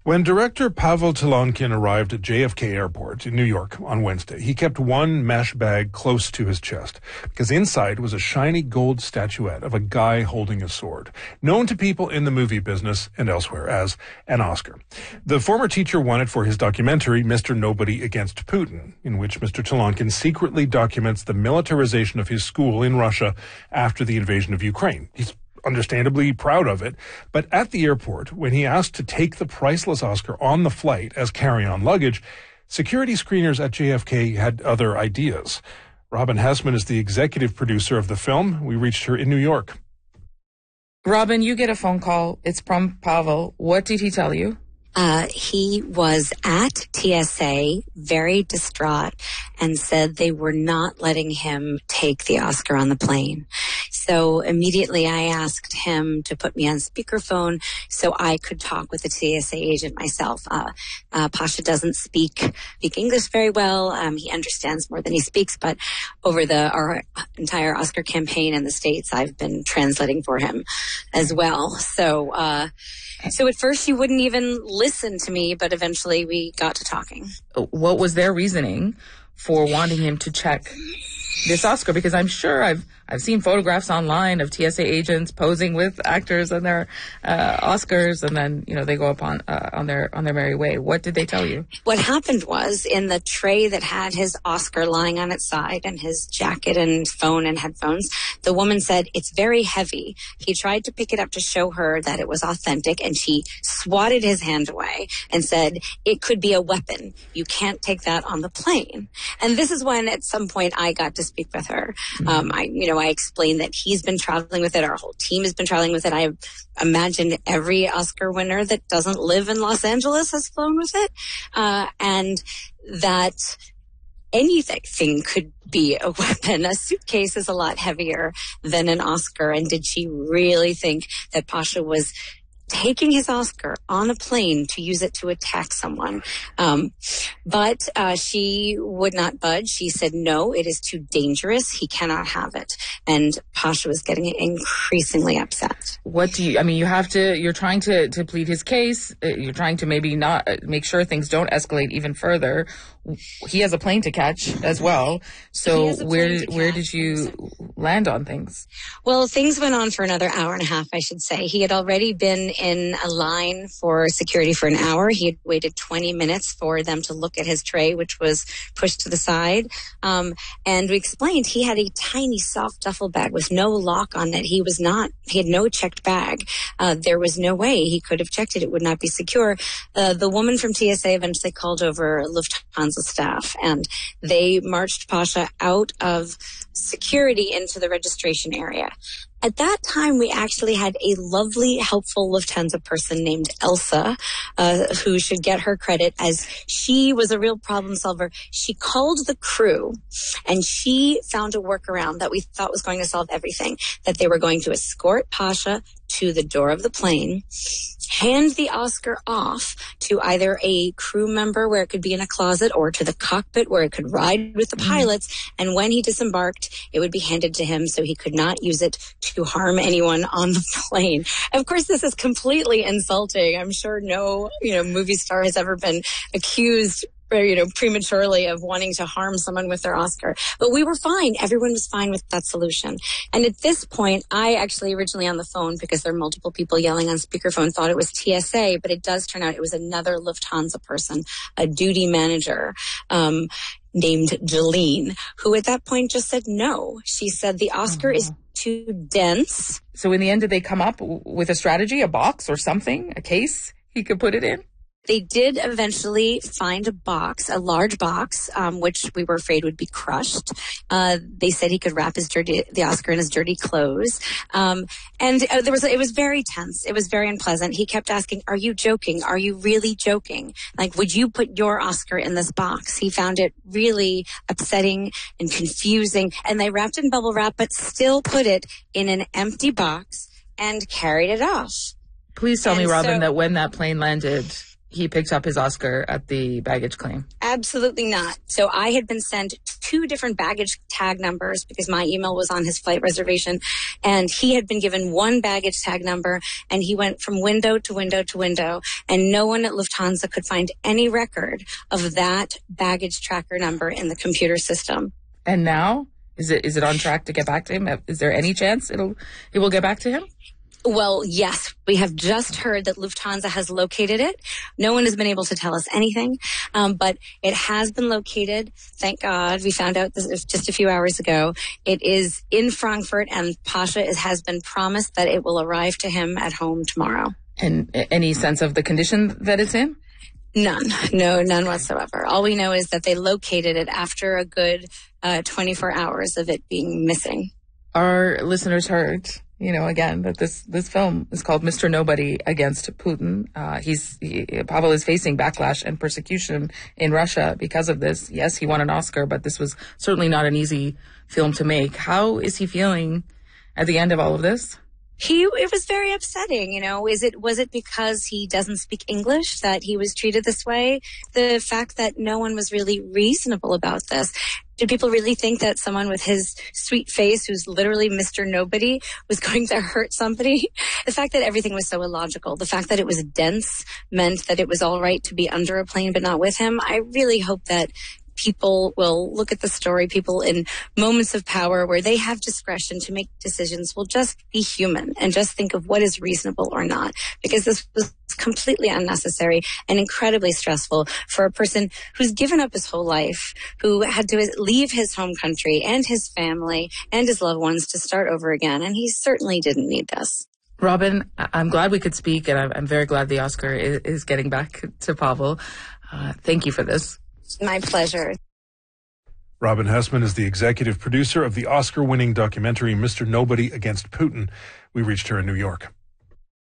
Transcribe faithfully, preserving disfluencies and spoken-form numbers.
When director Pavel Tilonkin arrived at J F K Airport in New York on Wednesday, he kept one mesh bag close to his chest because inside was a shiny gold statuette of a guy holding a sword, known to people in the movie business and elsewhere as an Oscar. The former teacher won it for his documentary, Mister Nobody Against Putin, in which Mister Tilonkin secretly documents the militarization of his school in Russia after the invasion of Ukraine. He's understandably proud of it, but at the airport, when he asked to take the priceless Oscar on the flight as carry-on luggage, security screeners at J F K had other ideas. Robin Hessman is the executive producer of the film. We reached her in New York. Robin, you get a phone call. It's from Pavel. What did he tell you? Uh, he was at T S A, very distraught, and said they were not letting him take the Oscar on the plane. So immediately I asked him to put me on speakerphone so I could talk with the T S A agent myself. Uh, uh, Pasha doesn't speak, speak English very well. Um, he understands more than he speaks, but over the our entire Oscar campaign in the States, I've been translating for him as well. So, uh, So at first she wouldn't even listen to me, but eventually we got to talking. What was their reasoning for wanting him to check this Oscar? Because I'm sure I've I've seen photographs online of T S A agents posing with actors on their uh, Oscars, and then you know they go up on uh, on their on their merry way. What did they tell you? What happened was, in the tray that had his Oscar lying on its side and his jacket and phone and headphones, the woman said, "It's very heavy." He tried to pick it up to show her that it was authentic, and she swatted his hand away and said, "It could be a weapon. You can't take that on the plane." And this is when, at some point, I got to speak with her. Mm-hmm. Um, I, you know, I explained that he's been traveling with it. Our whole team has been traveling with it. I imagine every Oscar winner that doesn't live in Los Angeles has flown with it. Uh, and that anything could be a weapon. A suitcase is a lot heavier than an Oscar. And did she really think that Pasha was taking his Oscar on a plane to use it to attack someone? Um, but uh, she would not budge. She said, no, it is too dangerous. He cannot have it. And Pasha was getting increasingly upset. What do you, I mean, you have to, you're trying to, to plead his case. You're trying to maybe not make sure things don't escalate even further. He has a plane to catch as well. So where where did you land on things? Well, things went on for another hour and a half, I should say. He had already been in a line for security for an hour. He had waited twenty minutes for them to look at his tray, which was pushed to the side. Um, and we explained he had a tiny soft duffel bag with no lock on it. He was not, he had no checked bag. Uh, there was no way he could have checked it. It would not be secure. Uh, the woman from T S A eventually called over Lufthansa staff, and they marched Pasha out of security into the registration area. At that time, we actually had a lovely, helpful Lufthansa person named Elsa, uh, who should get her credit, as she was a real problem solver. She called the crew, and she found a workaround that we thought was going to solve everything, that they were going to escort Pasha to the door of the plane, hand the Oscar off to either a crew member where it could be in a closet, or to the cockpit where it could ride with the pilots. And when he disembarked, it would be handed to him so he could not use it to harm anyone on the plane. Of course, this is completely insulting. I'm sure no, you know, movie star has ever been accused, you know, prematurely of wanting to harm someone with their Oscar. But we were fine. Everyone was fine with that solution. And at this point, I actually originally on the phone, because there are multiple people yelling on speakerphone, thought it was T S A, but it does turn out it was another Lufthansa person, a duty manager, um, named Jolene, who at that point just said no. She said the Oscar mm-hmm. is too dense. So in the end, did they come up with a strategy, a box or something, a case he could put it in? They did eventually find a box, a large box, um, which we were afraid would be crushed. Uh, they said he could wrap his dirty, the Oscar in his dirty clothes. Um, and uh, there was, it was very tense. It was very unpleasant. He kept asking, "Are you joking? Are you really joking? Like, would you put your Oscar in this box?" He found it really upsetting and confusing. And they wrapped it in bubble wrap, but still put it in an empty box and carried it off. Please tell and me, Robin, so, that when that plane landed, he picked up his Oscar at the baggage claim? Absolutely not. So I had been sent two different baggage tag numbers because my email was on his flight reservation, and he had been given one baggage tag number, and he went from window to window to window, and no one at Lufthansa could find any record of that baggage tracker number in the computer system. And now, is it is it on track to get back to him? Is there any chance it'll it will get back to him? Well, yes, we have just heard that Lufthansa has located it. No one has been able to tell us anything, um, but it has been located. Thank God. We found out this just a few hours ago. It is in Frankfurt, and Pasha is, has been promised that it will arrive to him at home tomorrow. And any sense of the condition that it's in? None. No, none whatsoever. All we know is that they located it after a good uh, twenty-four hours of it being missing. Our listeners heard, you know, again, that this, this film is called Mister Nobody against Putin. Uh, he's, he, Pavel is facing backlash and persecution in Russia because of this. Yes, he won an Oscar, but this was certainly not an easy film to make. How is he feeling at the end of all of this? He, it was very upsetting, you know. Is it, was it because he doesn't speak English that he was treated this way? The fact that no one was really reasonable about this. Did people really think that someone with his sweet face, who's literally Mister Nobody, was going to hurt somebody? The fact that everything was so illogical, the fact that it was dense meant that it was all right to be under a plane but not with him. I really hope that people will look at the story, people in moments of power where they have discretion to make decisions will just be human and just think of what is reasonable or not, because this was completely unnecessary and incredibly stressful for a person who's given up his whole life, who had to leave his home country and his family and his loved ones to start over again. And he certainly didn't need this. Robin, I'm glad we could speak, and I'm very glad the Oscar is, is getting back to Pavel. Uh, thank you for this. My pleasure. Robin Hessman is the executive producer of the Oscar-winning documentary Mister Nobody Against Putin. We reached her in New York.